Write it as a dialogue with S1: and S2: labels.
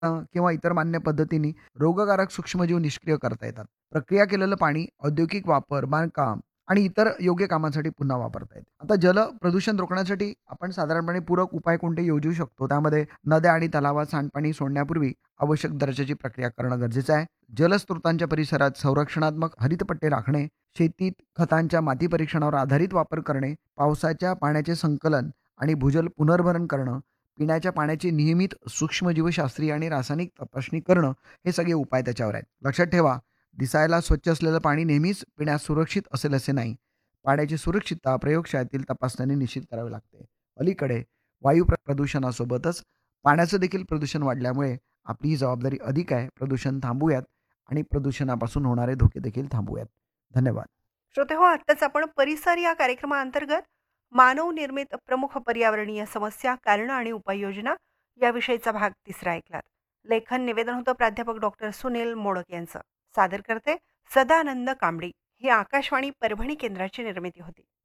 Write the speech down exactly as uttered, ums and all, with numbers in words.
S1: अ, किंवा इतर मान्य पद्धतींनी रोगकारक सूक्ष्मजीव निष्क्रिय करता येतात. प्रक्रिया केलेलं पाणी औद्योगिक वापर, बांधकाम आणि इतर योग्य कामांसाठी पुन्हा वापरता येते. आता जल प्रदूषण रोखण्यासाठी आपण साधारणपणे पूरक उपाय कोणते योजू शकतो? त्यामध्ये नद्या आणि तलावात सांडपाणी सोडण्यापूर्वी आवश्यक दर्जाची प्रक्रिया करणं गरजेचं आहे. जलस्रोतांच्या परिसरात संरक्षणात्मक हरितपट्टे राखणे, शेतीत खतांच्या माती परीक्षणावर आधारित वापर करणे, पावसाच्या पाण्याचे संकलन आणि भूजल पुनर्भरण करणं, पिण्याच्या पाण्याची नियमित सूक्ष्मजीवशास्त्रीय आणि रासायनिक तपासणी करणं, हे सगळे उपाय त्याच्यावर आहेत. लक्षात ठेवा, दिसायला स्वच्छ असलेलं पाणी नेहमीच पिण्यास सुरक्षित असेल असे नाही. पाण्याची सुरक्षितता प्रयोगशाळेतील तपासण्याने निश्चित करावी लागते. अलीकडे वायू प्र- प्रदूषणासोबतच पाण्याचं देखील प्रदूषण वाढल्यामुळे आपली ही जबाबदारी अधिक आहे. प्रदूषण थांबवूयात आणि प्रदूषणापासून होणारे धोके देखील थांबवूयात. धन्यवाद.
S2: श्रोते हो, आत्ताच आपण परिसर या कार्यक्रमाअंतर्गत मानव निर्मित प्रमुख पर्यावरणीय समस्या, कारणं आणि उपाययोजना याविषयीचा भाग तिसरा ऐकलात. लेखन निवेदन होतं प्राध्यापक डॉक्टर सुनील मोडक यांचं. सादर करते सदानंद कांबळी. ही आकाशवाणी परभणी केंद्राची निर्मिती होती.